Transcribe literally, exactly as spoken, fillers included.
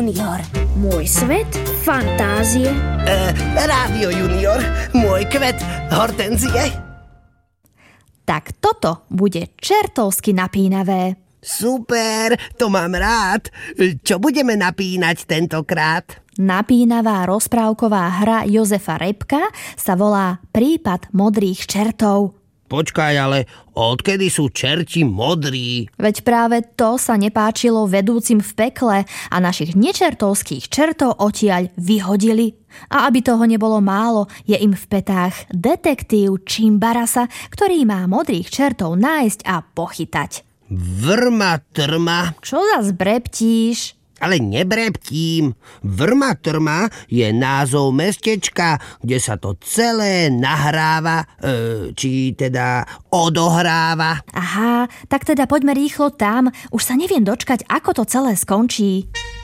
Junior. Môj svet fantázie. E, Rádio Junior, môj kvet hortenzie. Tak toto bude čertovsky napínavé. Super, to mám rád. Čo budeme napínať tentokrát? Napínavá rozprávková hra Jozefa Repka sa volá Prípad modrých čertov. Počkaj, ale odkedy sú čerti modrí? Veď práve to sa nepáčilo vedúcim v pekle a našich nečertovských čertov odtiaľ vyhodili. A aby toho nebolo málo, je im v petách detektív Čimbarasa, ktorý má modrých čertov nájsť a pochytať. Vrma trma. Čo zas breptíš? Ale nebreptím. Vrma trma je názov mestečka, kde sa to celé nahráva, e, či teda odohráva. Aha, tak teda poďme rýchlo tam. Už sa neviem dočkať, ako to celé skončí.